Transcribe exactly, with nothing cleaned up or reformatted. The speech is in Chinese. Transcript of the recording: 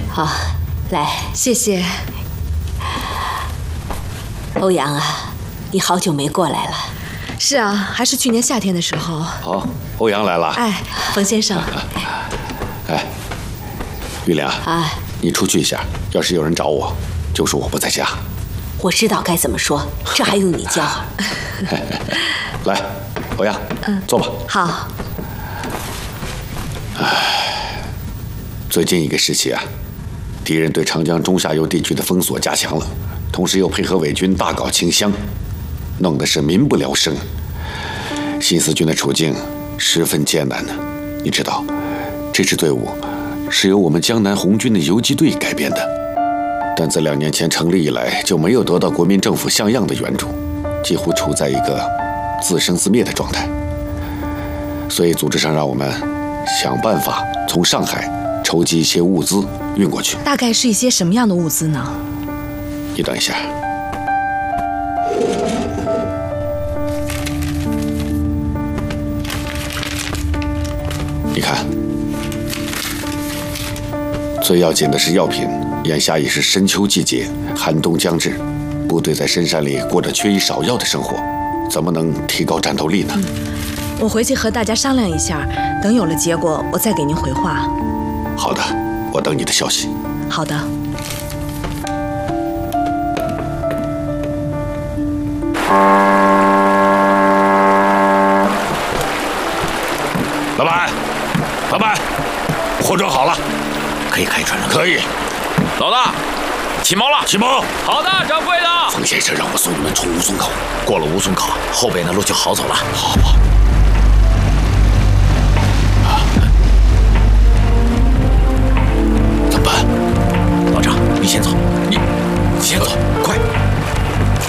好，来， 谢谢。 欧阳啊，你好久没过来了。 是啊，还是去年夏天的时候。 好，欧阳来了。 哎，冯先生。 哎，玉良啊， 你出去一下，要是有人找我，就说我不在家。 我知道该怎么说，这还用你教？ 来，欧阳， 嗯， 坐吧。 好。 唉，最近一个时期啊，敌人对长江中下游地区的封锁加强了，同时又配合伪军大搞清乡，弄得是民不聊生。新四军的处境十分艰难呢。你知道，这支队伍是由我们江南红军的游击队改编的，但自两年前成立以来，就没有得到国民政府像样的援助，几乎处在一个自生自灭的状态。所以组织上让我们想办法从上海筹集一些物资运过去。 大概是一些什么样的物资呢？ 你等一下。你看，最要紧的是药品。眼下已是深秋季节，寒冬将至，部队在深山里过着缺医少药的生活，怎么能提高战斗力呢？ 嗯，我回去和大家商量一下，等有了结果，我再给您回话。 好的，我等你的消息。 好的。 老板，老板，货装好了， 可以开船了。 可以。 老大，起锚了。 起锚。 好的，掌柜的。 冯先生让我送你们出吴淞口， 过了吴淞口，后边的路就好走了。 好。